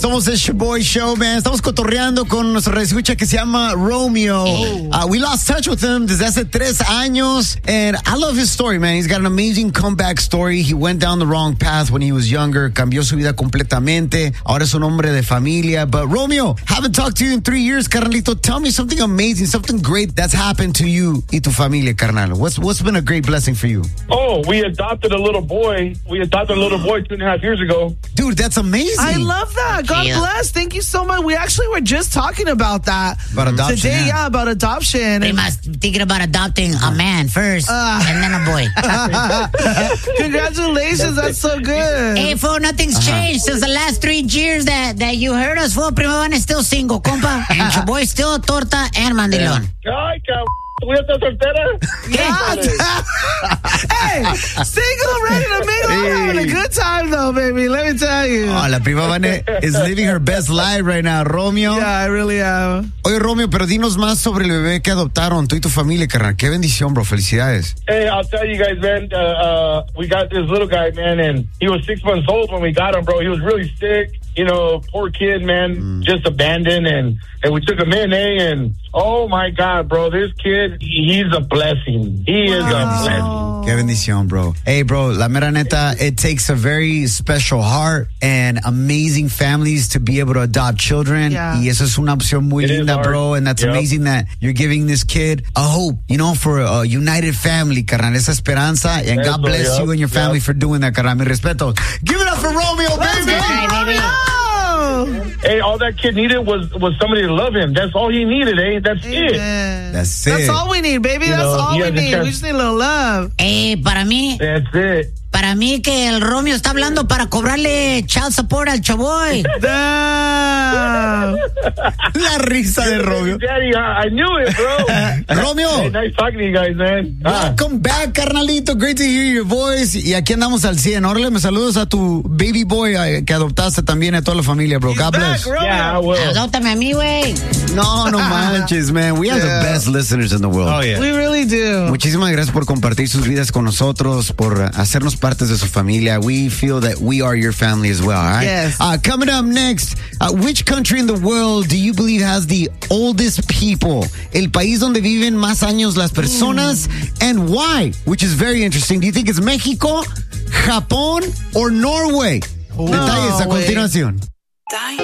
Somos el Shoboy Show, man. Estamos cotorreando con nuestro escucha que se llama Romeo. We lost touch with him desde hace 3 años. And I love his story, man. He's got an amazing comeback story. He went down the wrong path when he was younger. Cambió su vida completamente. Ahora es un hombre de familia. But Romeo, haven't talked to you in 3 years, carnalito. Tell me something amazing, something great that's happened to you y tu familia, carnal. What's been a great blessing for you? Oh, we adopted a little boy. 2.5 years ago. Dude, that's amazing. I love that. God bless. Thank you so much. We actually were just talking about that. About adoption. Today, yeah, about adoption. They must thinking about adopting a man first and then a boy. Congratulations. That's so good. Hey, fool, nothing's changed since the last 3 years that you heard us, fool. Primo Van is still single, compa. And your boy still torta and mandilón. Ay, cabrón. ¿Tú ya estás soltera? Hey, single, ready to mingle. I'm having a good time, though, baby. Let me tell you. Oh, la prima Vane is living her best life right now, Romeo. Yeah, I really am. Oye, Romeo, pero dinos más sobre el bebé que adoptaron, tú y tu familia, carnal. Qué bendición, bro. Felicidades. Hey, I'll tell you guys, man, we got this little guy, man, and he was 6 months old when we got him, bro. He was really sick. You know, poor kid, man, just abandoned, and we took him in, and oh my God, bro, this kid, he's a blessing. He is a blessing. Qué bendición, bro. Hey, bro, la mera neta, it takes a very special heart and amazing families to be able to adopt children. Yeah. Y eso es una opción muy linda, bro, and that's amazing that you're giving this kid a hope, you know, for a united family, carnal, esa esperanza, and God bless you and your family for doing that, carnal. Mi respeto. Give it up for Romeo, baby! Hey, all that kid needed was somebody to love him. That's all he needed, eh? That's it. That's it. That's all we need, baby. That's all we need. We just need a little love. Para mí. That's it. Para mí que el Romeo está hablando para cobrarle child support al Choboy. La risa de Romeo. Daddy, I knew it, bro. Romeo. Hey, nice talking to you guys, man. Welcome back, carnalito. Great to hear your voice. Y aquí andamos al 100. Órale, me saludos a tu baby boy que adoptaste también, a toda la familia, bro. God bless. Yeah, I will. Adóptame a mí, güey. No manches, man. We have the best listeners in the world. Oh, yeah. We really do. Muchísimas gracias por compartir sus vidas con nosotros, por hacernos partes de su familia. We feel that we are your family as well, all right? Yes. Coming up next, which country in the world do you believe has the oldest people? El país donde viven más años las personas, and why? Which is very interesting. Do you think it's Mexico, Japón, or Norway? Detalles a continuación.